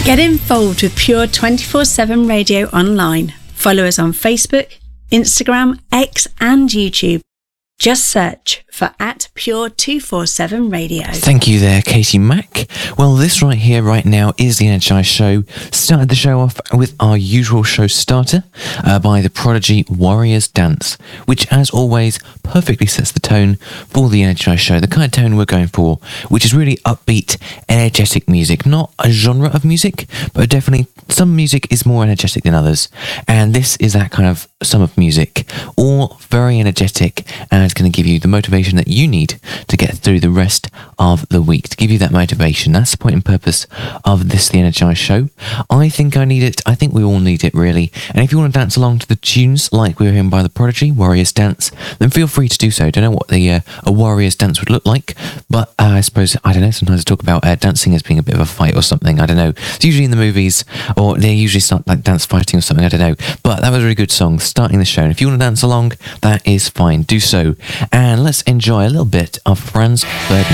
Get involved with Pure 24/7 Radio online. Follow us on Facebook, Instagram, X and YouTube. Just search for @Pure247 Radio. Thank you there, Katie Mack. Well, this right here, right now, is the NHI show. Started the show off with our usual show starter by The Prodigy, Warriors Dance, which, as always, perfectly sets the tone for the NHI show, the kind of tone we're going for, which is really upbeat, energetic music. Not a genre of music, but definitely some music is more energetic than others. And this is that kind of sum of music, all very energetic, and it's going to give you the motivation that you need to get through the rest of the week, to give you that motivation. That's the point and purpose of this, the NHI show. I think I need it. I think we all need it, really. And if you want to dance along to the tunes like we were hearing by The Prodigy, Warriors Dance, then feel free to do so. Don't know what a Warriors Dance would look like, but I suppose, I don't know, sometimes I talk about dancing as being a bit of a fight or something. I don't know. It's usually in the movies, or they usually start like dance fighting or something. I don't know. But that was a really good song starting the show. And if you want to dance along, that is fine. Do so. And let's enjoy a little bit of Franz Ferdinand.